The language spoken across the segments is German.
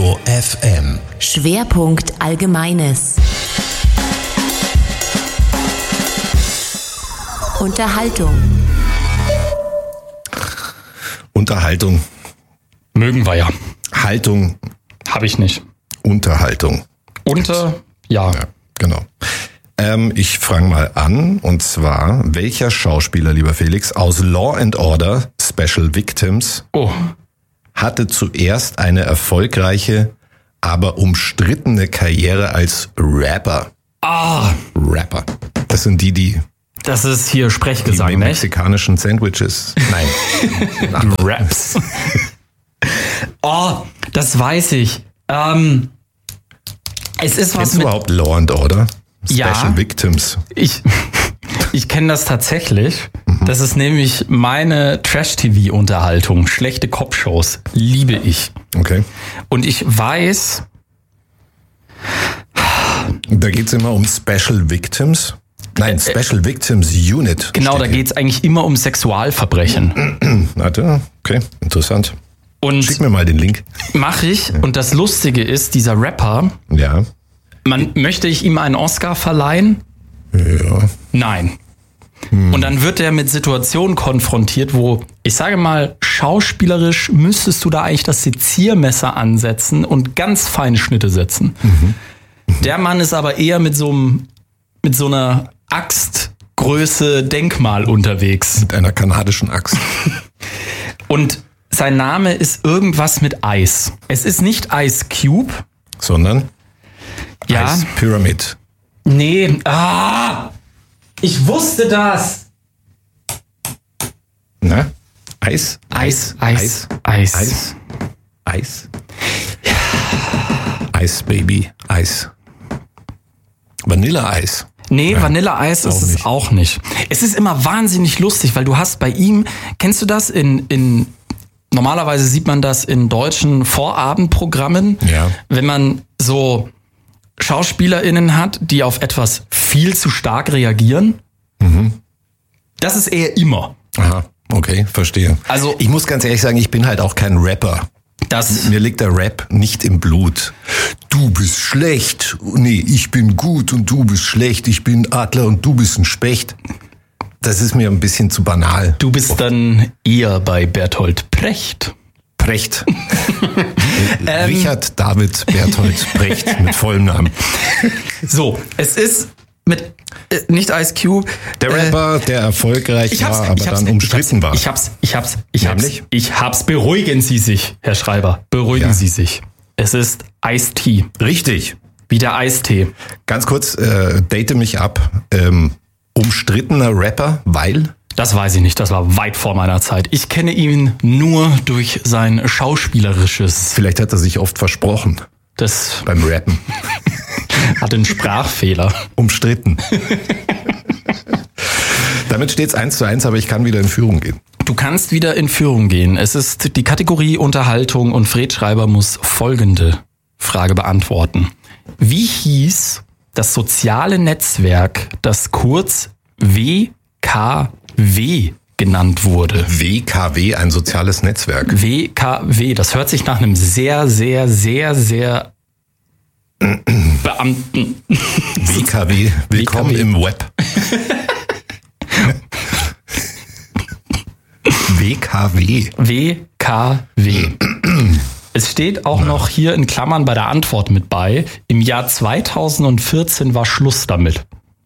Ego FM. Schwerpunkt Allgemeines. Unterhaltung. Mögen wir ja. Haltung. Habe ich nicht. Unterhaltung. Ja, genau. Ich fange mal an, und zwar, welcher Schauspieler, lieber Felix, aus Law and Order Special Victims hatte zuerst eine erfolgreiche, aber umstrittene Karriere als Rapper? Rapper. Das sind die das ist hier Sprechgesang, die ne? mexikanischen Sandwiches. Nein. Raps. Das weiß ich. Es ist was Kennst du mit... überhaupt Law and Order Special Ja. Victims? Ich kenne das tatsächlich. Das ist nämlich meine Trash-TV-Unterhaltung. Schlechte Cop-Shows. Liebe ich. Okay. Und ich weiß... Da geht's immer um Special Victims. Nein, Special Victims Unit. Genau, da steht hier. geht's eigentlich immer um Sexualverbrechen. Warte, okay, interessant. Und Schick mir mal den Link. mache ich. Und das Lustige ist, dieser Rapper, Ja. möchte ich ihm einen Oscar verleihen? Ja. Nein. Und dann wird er mit Situationen konfrontiert, wo, ich sage mal, schauspielerisch müsstest du da eigentlich das Seziermesser ansetzen und ganz feine Schnitte setzen. Der Mann ist aber eher mit so einer Axtgröße Denkmal unterwegs. Mit einer kanadischen Axt. Und sein Name ist irgendwas mit Eis. Es ist nicht Ice Cube. Sondern Ja. Ice Pyramid. Nee. Ich wusste das. Na? Eis? Eis. Eis? Eis, Baby. Eis. Vanilleeis. Nee, Vanilleeis ist es auch nicht. Es ist immer wahnsinnig lustig, weil du hast bei ihm, kennst du das normalerweise sieht man das in deutschen Vorabendprogrammen, Ja. wenn man so SchauspielerInnen hat, die auf etwas viel zu stark reagieren. Das ist er immer. Aha, okay, verstehe. Also- ich muss ganz ehrlich sagen, ich bin halt auch kein Rapper. Mir liegt der Rap nicht im Blut. Du bist schlecht. Nee, ich bin gut und du bist schlecht. Ich bin Adler und du bist ein Specht. Das ist mir ein bisschen zu banal. Du bist dann eher bei Bertolt Brecht. Precht. Richard David Bertolt Brecht mit vollem Namen. So, es ist mit nicht Ice Cube. Der Rapper, der erfolgreich war, aber dann umstritten war. Ich hab's. Nämlich? Ich hab's. Beruhigen Sie sich, Herr Schreiber. Beruhigen Sie sich. Es ist Ice-T. Richtig. Wie der Eistee. Ganz kurz, date mich ab. Umstrittener Rapper, weil? Das weiß ich nicht. Das war weit vor meiner Zeit. Ich kenne ihn nur durch sein schauspielerisches. Vielleicht hat er sich oft versprochen Das beim Rappen. hat einen Sprachfehler. Umstritten. Damit steht's 1:1, aber ich kann wieder in Führung gehen. Du kannst wieder in Führung gehen. Es ist die Kategorie Unterhaltung und Fred Schreiber muss folgende Frage beantworten. Wie hieß das soziale Netzwerk, das kurz WKW genannt wurde? WKW, ein soziales Netzwerk. WKW, das hört sich nach einem sehr, sehr, sehr, sehr Beamten. WKW, willkommen WKW. im Web. WKW. WKW. Es steht auch noch hier in Klammern bei der Antwort mit bei. Im Jahr 2014 war Schluss damit.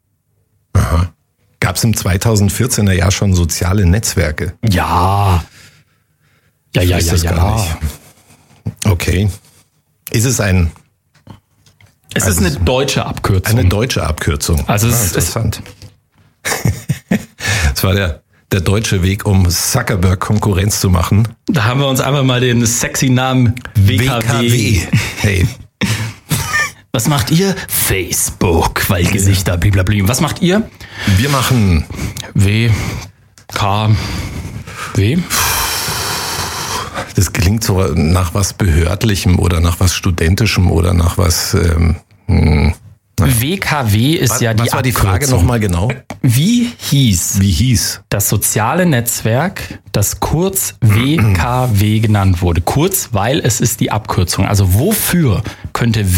Gab es im 2014er Jahr schon soziale Netzwerke? Ja. Ja. Ich weiß das gar nicht. Okay. Ist es Es ist eine deutsche Abkürzung. eine deutsche Abkürzung? Also es ist- interessant. Das war der deutsche Weg, um Zuckerberg Konkurrenz zu machen. Da haben wir uns einfach mal den sexy Namen WKW. Hey, Was macht ihr? Facebook, weil Gesichter, blablabla. Was macht ihr? wir machen WKW. das klingt so nach was Behördlichem oder nach was Studentischem oder nach was WKW ist ja die Was war die Frage Abkürzung. nochmal genau? Wie hieß das soziale Netzwerk, das kurz WKW genannt wurde? Kurz, weil es ist die Abkürzung. Also wofür könnte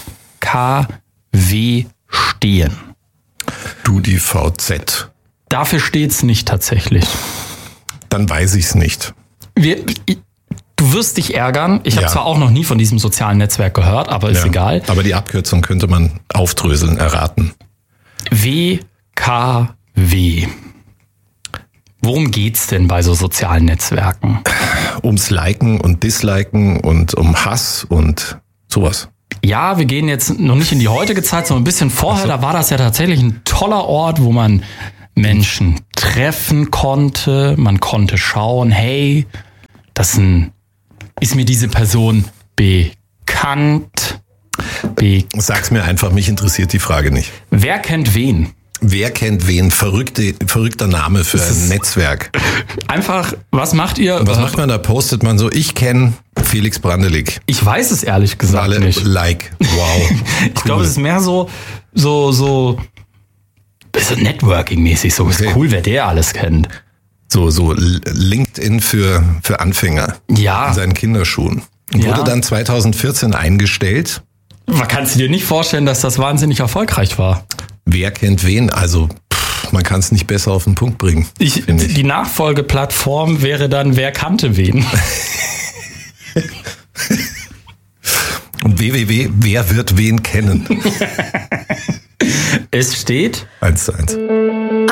WKW stehen? Du, die VZ. Dafür steht's nicht tatsächlich. Dann weiß ich's nicht. Du wirst dich ärgern. Ich habe Ja. zwar auch noch nie von diesem sozialen Netzwerk gehört, aber ist egal. Aber die Abkürzung könnte man aufdröseln, erraten. WKW. Worum geht's denn bei so sozialen Netzwerken? Ums Liken und Disliken und um Hass und sowas. Ja, wir gehen jetzt noch nicht in die heutige Zeit, sondern ein bisschen vorher. Da war das ja tatsächlich ein toller Ort, wo man Menschen treffen konnte. Man konnte schauen, hey, ist mir diese Person bekannt? Sag's mir einfach, mich interessiert die Frage nicht. Wer kennt wen? Wer kennt wen? Verrückter Name für ein Netzwerk. Einfach, was macht ihr? Was macht man da? Postet man so, ich kenne Felix Brandelig. Ich weiß es ehrlich gesagt Alle nicht. like. Wow. Ich glaube, es ist mehr so Networking-mäßig. So ist Okay. cool, wer der alles kennt. So LinkedIn für Anfänger. Ja. In seinen Kinderschuhen. Und Ja. wurde dann 2014 eingestellt. Man kann es dir nicht vorstellen, dass das wahnsinnig erfolgreich war. Wer kennt wen? Also, man kann es nicht besser auf den Punkt bringen. finde ich. Die Nachfolgeplattform wäre dann, wer kannte wen? Und www, wer wird wen kennen? Es steht 1:1.